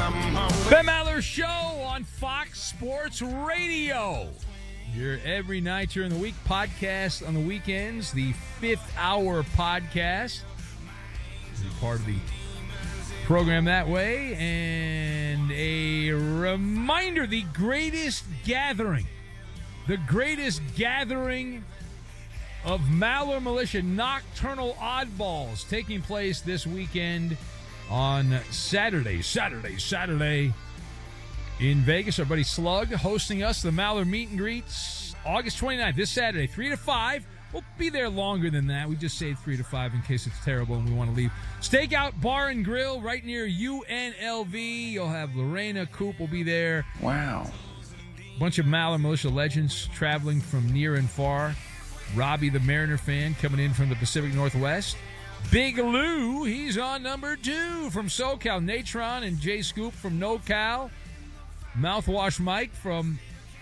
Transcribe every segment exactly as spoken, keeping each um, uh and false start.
Ben Maller Show on Fox Sports Radio. Here every night during the week, podcast on the weekends, the fifth hour podcast. You're part of the program that way. And a reminder, the greatest gathering, the greatest gathering of Maller Militia Nocturnal Oddballs taking place this weekend on Saturday, Saturday, Saturday in Vegas. Our buddy Slug hosting us, the Maller Meet and Greets, August twenty-ninth, this Saturday, three to five. We'll be there longer than that. We just saved three to five in case it's terrible and we want to leave. Stakeout Bar and Grill right near U N L V. You'll have Lorena Coop will be there. Wow. Bunch of Maller Militia legends traveling from near and far. Robbie the Mariner fan coming in from the Pacific Northwest. Big Lou, he's on number two from SoCal. Natron and Jay Scoop from NoCal. Mouthwash Mike from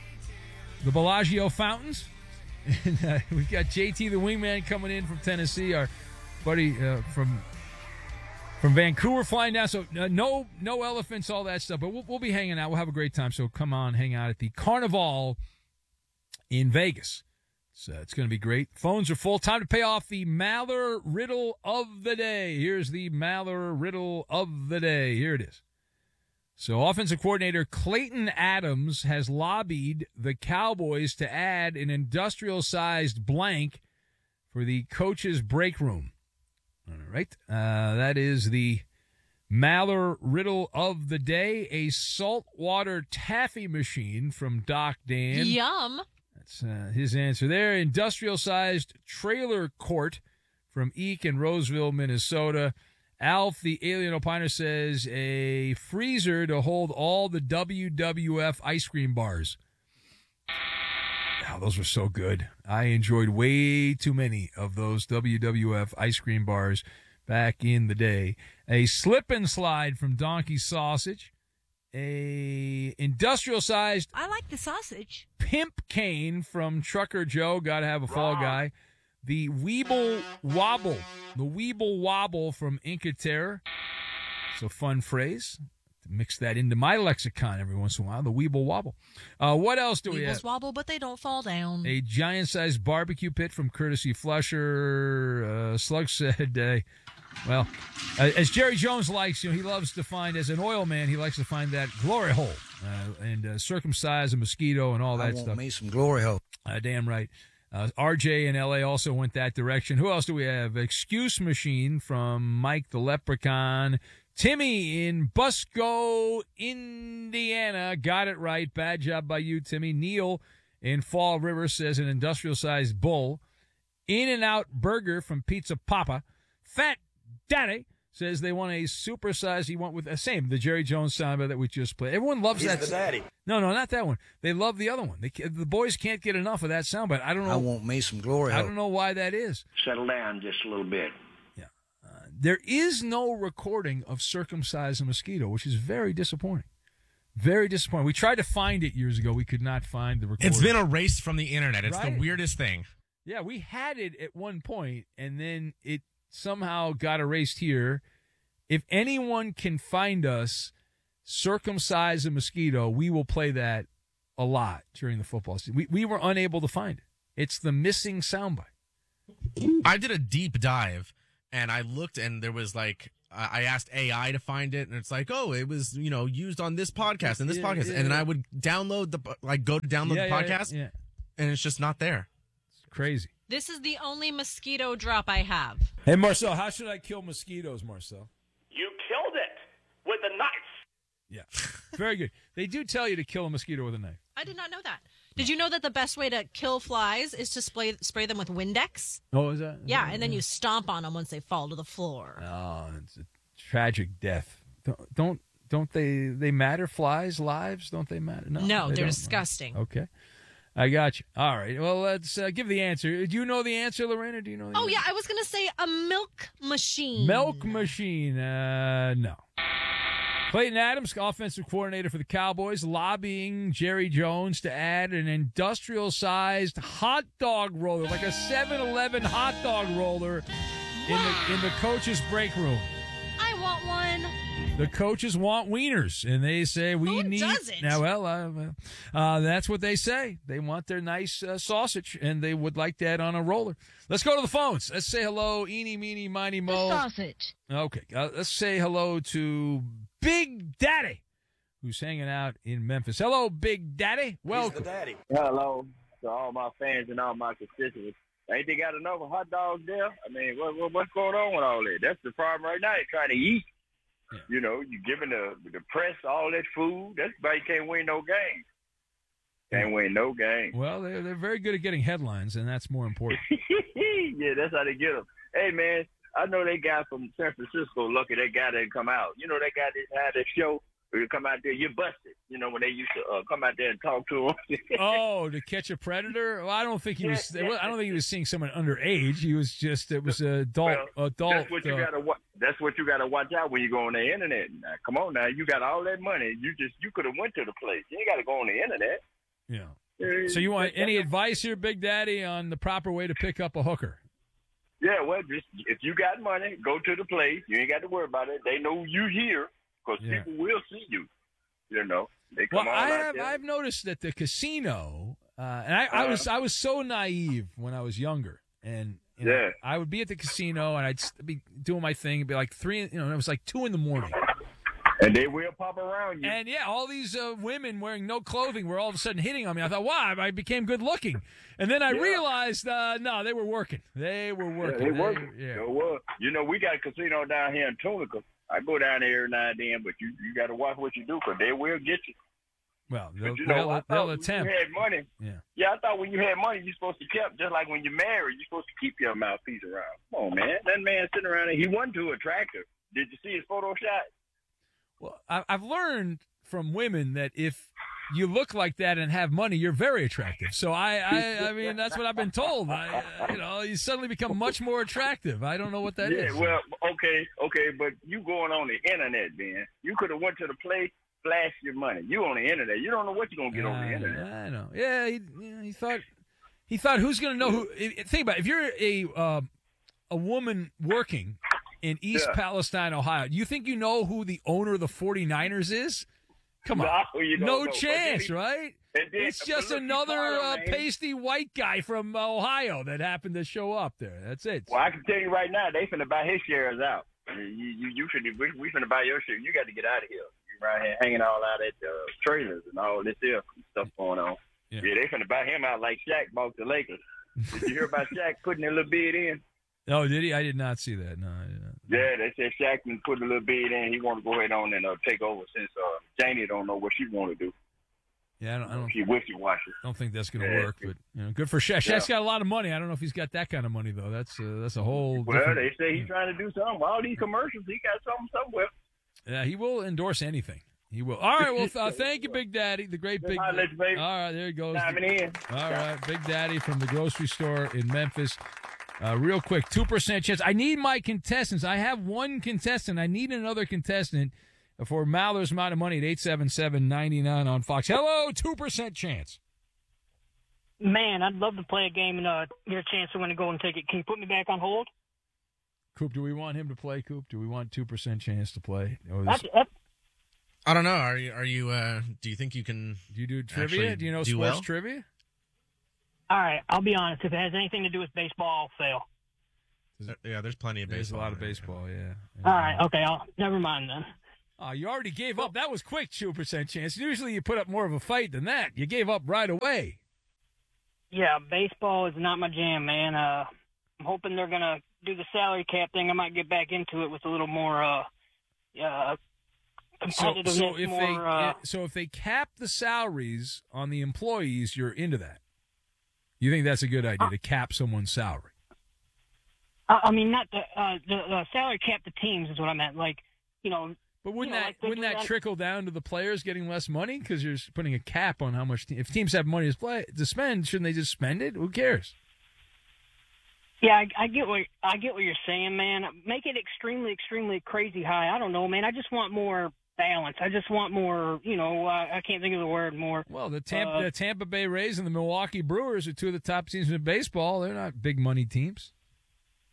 the Bellagio Fountains. And uh, we've got J T the Wingman coming in from Tennessee. Our buddy uh, from from Vancouver flying down. So uh, no no elephants, all that stuff. But we'll, we'll be hanging out. We'll have a great time. So come on, hang out at the Carnival in Vegas. So it's going to be great. Phones are full. Time to pay off the Maller Riddle of the Day. Here's the Maller Riddle of the Day. Here it is. So offensive coordinator Clayton Adams has lobbied the Cowboys to add an industrial-sized blank for the coach's break room. All right. Uh, that is the Maller Riddle of the Day, a saltwater taffy machine from Doc Dan. Yum. That's uh, his answer there. Industrial-sized trailer court from Eek in Roseville, Minnesota. Alf, the alien opiner, says a freezer to hold all the W W F ice cream bars. Oh, those were so good. I enjoyed way too many of those W W F ice cream bars back in the day. A slip and slide from Donkey Sausage. A industrial-sized... I like the sausage. Pimp cane from Trucker Joe. Got to have a fall guy. The Weeble Wobble. The Weeble Wobble from Inca Terror. It's a fun phrase. Mix that into my lexicon every once in a while. The Weeble Wobble. Uh, what else do we have? Weebles wobble, but they don't fall down. A giant-sized barbecue pit from Courtesy Flusher. Uh, Slug said... Uh, Well, uh, as Jerry Jones likes, you know, he loves to find, as an oil man, he likes to find that glory hole uh, and uh, circumcise a mosquito and all that I want stuff. me some glory hole. Uh, damn right. Uh, R J in L A also went that direction. Who else do we have? Excuse Machine from Mike the Leprechaun. Timmy in Busco, Indiana. Got it right. Bad job by you, Timmy. Neil in Fall River says an industrial-sized bull. In-N-Out Burger from Pizza Papa. Fat Daddy says they want a supersized. He went with the same, the Jerry Jones soundbite that we just played. Everyone loves He's that. the daddy. No, no, not that one. They love the other one. They, the boys can't get enough of that soundbite. I don't know. I want me some glory I hole. don't know why that is. Settle down just a little bit. Yeah, uh, there is no recording of Circumcise a Mosquito, which is very disappointing. Very disappointing. We tried to find it years ago. We could not find the recording. It's been erased from the internet. It's Right? the weirdest thing. Yeah, we had it at one point, and then it somehow got erased here. If anyone can find us, Circumcise a Mosquito, we will play that a lot during the football season. We we were unable to find it. It's the missing soundbite. I did a deep dive, and I looked, and there was like, I asked A I to find it, and it's like, oh, it was, you know, used on this podcast and this Yeah, podcast. yeah, and then yeah. I would download the, like, go to download Yeah, the yeah, podcast, yeah, yeah. and it's just not there. It's crazy. This is the only mosquito drop I have. Hey, Marcel, how should I kill mosquitoes, Marcel? You killed it with a knife. Yeah, very good. They do tell you to kill a mosquito with a knife. I did not know that. Did you know that the best way to kill flies is to spray spray them with Windex? Oh, is that? Yeah, and then you stomp on them once they fall to the floor. Oh, it's a tragic death. Don't don't, don't they they matter? Flies' lives, don't they matter? No, they they're don't. disgusting. Okay. I got you. All right. Well, let's uh, give the answer. Do you know the answer, Lorena? Do you know the Oh, answer? yeah, I was going to say a milk machine. Milk machine. Uh, no. Clayton Adams, offensive coordinator for the Cowboys, lobbying Jerry Jones to add an industrial-sized hot dog roller, like a seven eleven hot dog roller in the in the coach's break room. I want one. The coaches want wieners, and they say we Who need. doesn't? Now, well, uh, uh, that's what they say. They want their nice uh, sausage, and they would like that on a roller. Let's go to the phones. Let's say hello, eeny, meeny, miny, mo. Sausage. Okay, uh, let's say hello to Big Daddy, who's hanging out in Memphis. Hello, Big Daddy. Welcome. daddy. Hello to all my fans and all my constituents. Ain't they got enough hot dogs there? I mean, what, what, what's going on with all that? That's the problem right now. They're trying to eat. Yeah. You know, you giving the the press all that food. That's why you can't win no games. Can't win no games. Well, they're, they're very good at getting headlines, and that's more important. Yeah, that's how they get them. Hey, man, I know they guy from San Francisco, lucky that guy didn't come out. You know, that guy that had that show where you come out there, you're busted. You know, when they used to uh, come out there and talk to him. Oh, to catch a predator? Well, I don't think he was. I don't think he was seeing someone underage. He was just. It was a adult. Well, adult. That's what you uh, gotta. wa- That's what you gotta watch out when you go on the internet. Now, come on, now you got all that money. You just you could have went to the place. You ain't got to go on the internet. Yeah. So you want any advice here, Big Daddy, on the proper way to pick up a hooker? Yeah, well, just if you got money, go to the place. You ain't got to worry about it. They know you here because Yeah. people will see you. You know, they Well, come on I out have. there. I've noticed that the casino, uh, and I, I was I was so naive when I was younger, and you know, Yeah. I would be at the casino and I'd s- be doing my thing. It'd be like three, you know, and it was like two in the morning. And they will pop around you. And yeah, all these uh, women wearing no clothing were all of a sudden hitting on me. I thought, wow, I became good looking. And then I Yeah. realized, uh, no, they were working. They were Yeah, working. they They- work. yeah. So what? You know, we got a casino down here in Tunica. I go down there every now and then, but you you got to watch what you do because they will get you. Well, they'll, But you know, they'll, I thought they'll when attempt. you had money. Yeah. Yeah, I thought when you had money, you're supposed to keep, just like when you're married, you're supposed to keep your mouthpiece around. Come on, man. That man sitting around there, he wasn't too attractive. Did you see his photo shot? Well, I, I've learned from women that if you look like that and have money, you're very attractive. So I, I, I mean, that's what I've been told. I, uh, you know, you suddenly become much more attractive. I don't know what that yeah, is. well, okay, okay, but you going on the internet, man. You could have went to the place, flashed your money. You on the internet. You don't know what you're going to get on the Uh, internet. I know. Yeah, he, yeah, he thought he thought who's going to know who. i- Think about it. If you're a uh, a woman working in East Yeah. Palestine, Ohio, do you think you know who the owner of the 49ers is? Come on, No, you don't no know. But chance, then he- right? and then- It's but just look, he another smart, uh, man. pasty white guy from uh, Ohio that happened to show up there. That's it. Well, I can tell you right now, they finna buy his shares out. I mean, you, you, you finna, we, we finna buy your share. You got to get out of here. You right here hanging all out at uh, trailers and all this here stuff going on. Yeah. Yeah. They finna buy him out like Shaq bought the Lakers. Did you hear about Shaq putting a little bid in? Oh, did he? I did not see that. No, I did not. Yeah, they said Shaq been putting a little bid in. He want to go ahead on and uh, take over since uh, Janie don't know what she want to do. Yeah, I don't. I don't, She wishy washy. don't think that's going to Yeah. work. But you know, good for Shaq. Yeah. Shaq's got a lot of money. I don't know if he's got that kind of money though. That's uh, that's a whole. Well, different- they say he's trying to do something. All these commercials, he got something somewhere. Yeah, he will endorse anything. He will. All right. Well, uh, thank you, Big Daddy, the great Big. Holla at you, baby. All right, there he goes. Timing in. All right, Big Daddy from the grocery store in Memphis. Uh, real quick, two percent chance. I need my contestants. I have one contestant. I need another contestant for Maller's amount of money at eight seven seven, nine nine on Fox. Hello, two percent chance. Man, I'd love to play a game and uh, get a chance to win a golden ticket. Can you put me back on hold? Coop, do we want him to play, Coop? Do we want two percent chance to play? Or That's, this, that's, I don't know. Are you? Are you? Uh, do you think you can? do you do trivia? Actually Do you know do sports well? trivia? all right, I'll be honest. If it has anything to do with baseball, I'll fail. There- Yeah, there's plenty of There's baseball. a lot of there. baseball, yeah. All right, okay, I'll never mind then. Oh, you already gave up. That was quick, two percent chance. Usually you put up more of a fight than that. You gave up right away. Yeah, baseball is not my jam, man. Uh, I'm hoping they're gonna do the salary cap thing. I might get back into it with a little more uh, uh, So, competitiveness. so if more, they uh, so if they cap the salaries on the employees, you're into that. You think that's a good idea to cap someone's salary? I I mean, not the uh, the uh, salary cap the teams is what I meant. Like, you know, But wouldn't You know, that like they wouldn't do that that- trickle down to the players getting less money because you're putting a cap on how much? Te- if teams have money to play to spend, shouldn't they just spend it? Who cares? yeah, I, I get what I get what you're saying, man. Make it extremely, extremely crazy high. I don't know, man. I just want more balance. I just want more. You know, uh, I can't think of the word more. Well, the Tampa, Uh, the Tampa Bay Rays and the Milwaukee Brewers are two of the top teams in baseball. They're not big money teams.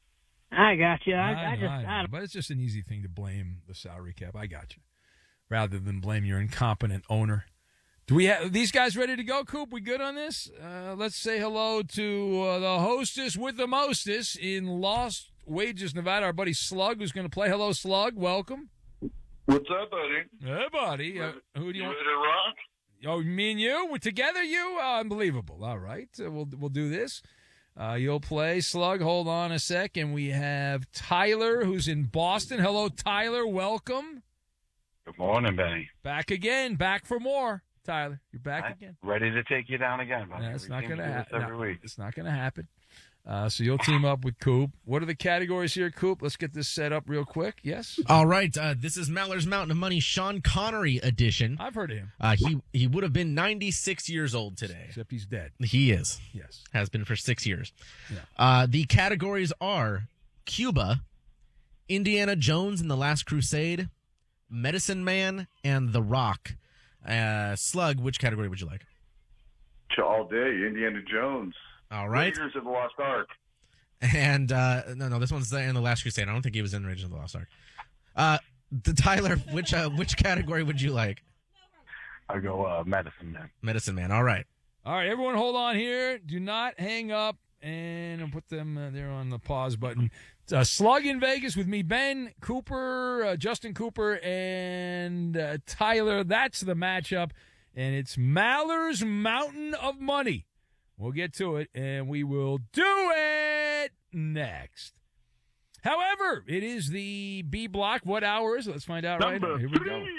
I got you. I, I I know, just, I know, I, but it's just an easy thing to blame the salary cap. I got you. Rather than blame your incompetent owner. Do we have these guys ready to go, Coop? We good on this? Uh, let's say hello to uh, the hostess with the mostest in Lost Wages, Nevada, our buddy Slug, who's going to play. Hello, Slug. Welcome. What's up, buddy? Hey, buddy. Uh, who do you You want? ready to rock? Oh, me and you? We're together, you? Uh, unbelievable. All right. Uh, we'll, we'll do this. Uh, you'll play. Slug, hold on a sec. And we have Tyler, who's in Boston. Hello, Tyler. Welcome. Good morning, Benny. Back again. Back for more. Tyler, you're back I'm again. ready to take you down again, buddy. No, it's We not seem going to do this happen. every No, week. it's not going to happen. Uh, so you'll team up with Coop. What are the categories here, Coop? Let's get this set up real quick. Yes? All right. Uh, this is Maller's Mountain of Money Sean Connery edition. I've heard of him, Uh, he he would have been ninety-six years old today. except he's dead. He is. Yes. Has been for six years. Yeah. Uh, the categories are Cuba, Indiana Jones and the Last Crusade, Medicine Man, and The Rock. Uh, Slug, which category would you like? All day, Indiana Jones. All right. Raiders of the Lost Ark. And, uh, no, no, this one's in the Last Crusade. I don't think he was in Raiders of the Lost Ark. Uh, the Tyler, which uh, which category would you like? I go uh, Medicine Man. Medicine Man. All right. All right, everyone hold on here. Do not hang up. And I'll put them uh, there on the pause button. Uh, Slug in Vegas with me, Ben, Cooper, uh, Justin Cooper, and uh, Tyler. That's the matchup. And it's Maller's Mountain of Money. We'll get to it, and we will do it next. However, it is the B block. What hour is it? Let's find out Number right now. Here we three. go.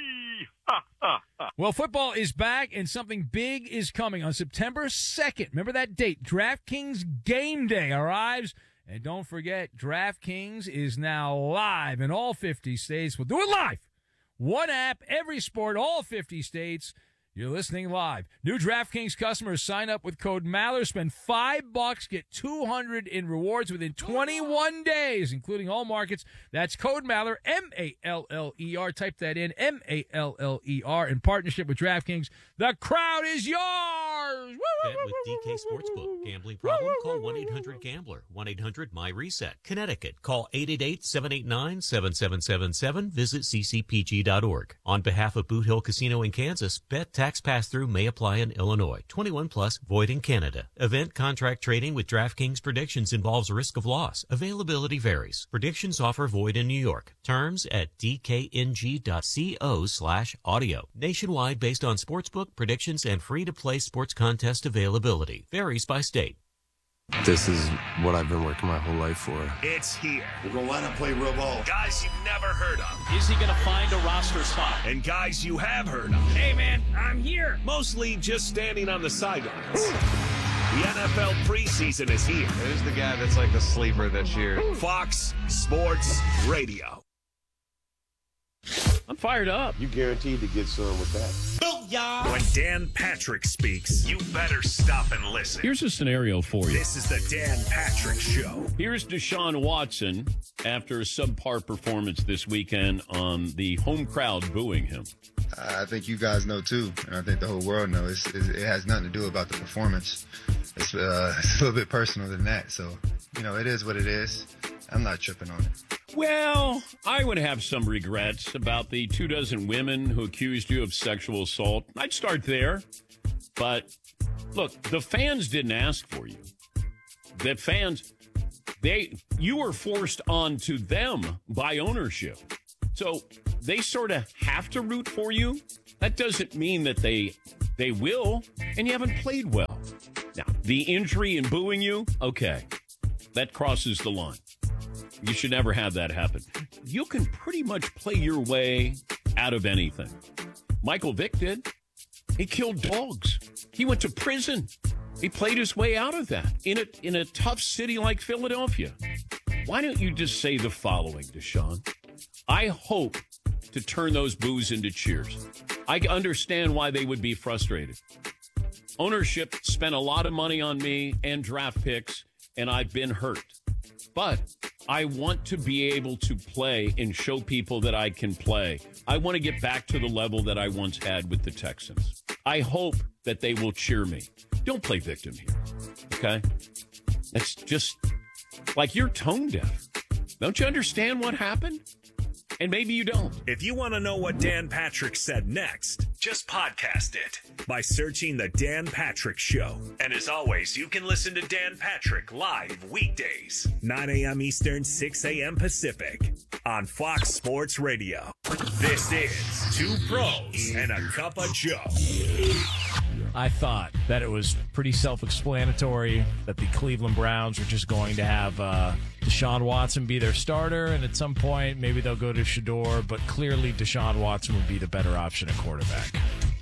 Well, football is back, and something big is coming on September second. Remember that date. DraftKings Game Day arrives. And don't forget, DraftKings is now live in all fifty states. We'll do it live. One app, every sport, all fifty states. You're listening live. New DraftKings customers sign up with code Maller, spend five bucks, get two hundred in rewards within twenty-one days, including all markets. That's code Maller, M A L L E R. Type that in, M A L L E R, in partnership with DraftKings. The crowd is yours. Bet with D K Sportsbook. Gambling problem? Call one eight hundred gambler. one eight hundred my reset. Connecticut. Call eight eight eight, seven eight nine, seven seven seven seven. Visit c c p g dot org. On behalf of Boot Hill Casino in Kansas, bet tax pass-through may apply in Illinois. twenty-one plus, void in Canada. Event contract trading with DraftKings Predictions involves risk of loss. Availability varies. Predictions offer void in New York. Terms at d k n g dot co slash audio. Nationwide based on sportsbook, predictions, and free-to-play sports contest availability. Varies by state. This is what I've been working my whole life for. It's here. We're going to line up, play real ball. Guys you've never heard of. Is he going to find a roster spot? And guys you have heard of. Hey, man, I'm here. Mostly just standing on the sidelines. The N F L preseason is here. Who's the guy that's like the sleeper this year? Fox Sports Radio. I'm fired up. You guaranteed to get some with that. Booyah! When Dan Patrick speaks, you better stop and listen. Here's a scenario for you. This is the Dan Patrick Show. Here's Deshaun Watson after a subpar performance this weekend on the home crowd booing him. I think you guys know too, and I think the whole world knows. It's, it has nothing to do about the performance. It's, uh, it's a little bit personal than that. So, you know, it is what it is. I'm not tripping on it. Well, I would have some regrets about the two dozen women who accused you of sexual assault. I'd start there. But look, the fans didn't ask for you. The fans, they you were forced onto them by ownership. So they sort of have to root for you. That doesn't mean that they they will, and you haven't played well. Now, the injury in booing you, okay, that crosses the line. You should never have that happen. You can pretty much play your way out of anything. Michael Vick did. He killed dogs. He went to prison. He played his way out of that in a, in a tough city like Philadelphia. Why don't you just say the following, Deshaun? I hope to turn those boos into cheers. I understand why they would be frustrated. Ownership spent a lot of money on me and draft picks, and I've been hurt. But I want to be able to play and show people that I can play. I want to get back to the level that I once had with the Texans. I hope that they will cheer me. Don't play victim here, okay? It's just like you're tone deaf. Don't you understand what happened? And maybe you don't. If you want to know what Dan Patrick said next, just podcast it by searching The Dan Patrick Show. And as always, you can listen to Dan Patrick live weekdays, nine a.m. Eastern, six a.m. Pacific, on Fox Sports Radio. This is Two Pros and a Cup of Joe. I thought that it was pretty self-explanatory that the Cleveland Browns were just going to have uh, Deshaun Watson be their starter, and at some point maybe they'll go to Shador, but clearly Deshaun Watson would be the better option at quarterback.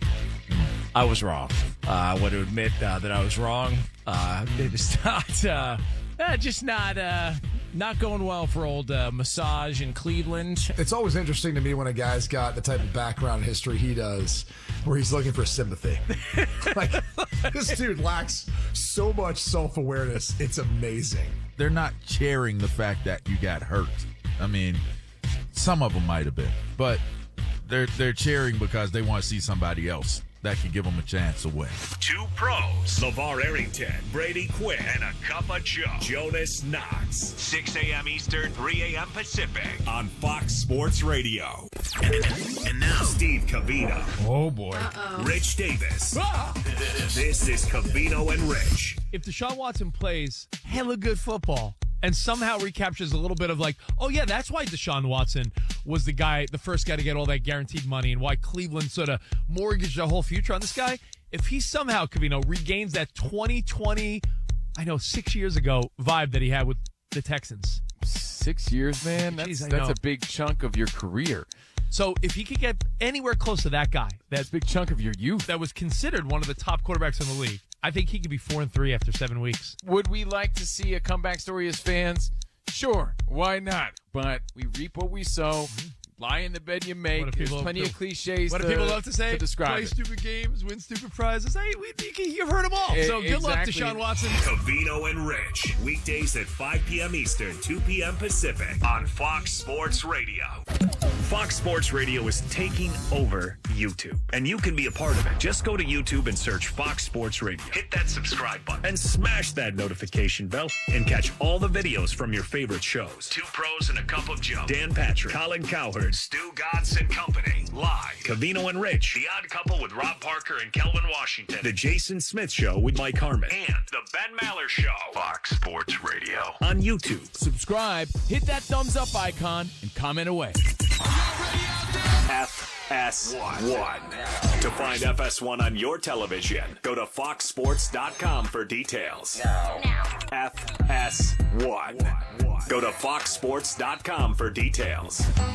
I was wrong. Uh, I want to admit uh, that I was wrong. Uh, it is not, uh, uh, just not, uh, not going well for old uh, Massage in Cleveland. It's always interesting to me when a guy's got the type of background history he does, where he's looking for sympathy. Like, this dude lacks so much self-awareness. It's amazing. They're not cheering the fact that you got hurt. I mean, some of them might have been, but they're they're cheering because they want to see somebody else that can give them a chance to win. Two Pros, LeVar Arrington, Brady Quinn, and a Cup of Joe, Jonas Knox, six a.m. Eastern, three a.m. Pacific, on Fox Sports Radio. And, and now, Steve Covino. Oh, boy. Uh-oh. Rich Davis. Ah! This is Covino and Rich. If Deshaun Watson plays hella good football and somehow recaptures a little bit of like, oh, yeah, that's why Deshaun Watson was the guy, the first guy to get all that guaranteed money and why Cleveland sort of mortgaged their whole future on this guy. If he somehow, Covino, regains that twenty twenty, I know, six years ago vibe that he had with the Texans. Six years, man? That's, Jeez, I that's know. a big chunk of your career. So if he could get anywhere close to that guy, that's a big chunk of your youth, that was considered one of the top quarterbacks in the league, I think he could be four and three after seven weeks. Would we like to see a comeback story as fans? Sure, why not? But we reap what we sow. Lie in the bed you make. What do There's people- plenty of cliches. What to, do people love to say? To describe Play it. stupid games, win stupid prizes. Hey, we, you've heard them all. E- So good luck, exactly. Deshaun Watson. Covino and Rich, weekdays at five p.m. Eastern, two p.m. Pacific, on Fox Sports Radio. Fox Sports Radio is taking over YouTube, and you can be a part of it. Just go to YouTube and search Fox Sports Radio. Hit that subscribe button and smash that notification bell and catch all the videos from your favorite shows. Two Pros and a Cup of Joe, Dan Patrick, Colin Cowherd, Stu Godson Company, live. Covino and Rich, The Odd Couple with Rob Parker and Kelvin Washington, The Jason Smith Show with Mike Harmon, and The Ben Maller Show. Fox Sports Radio on YouTube. Subscribe, hit that thumbs up icon, and comment away. F S one. To find F S one on your television, go to fox sports dot com for details. F S one. Go to fox sports dot com for details.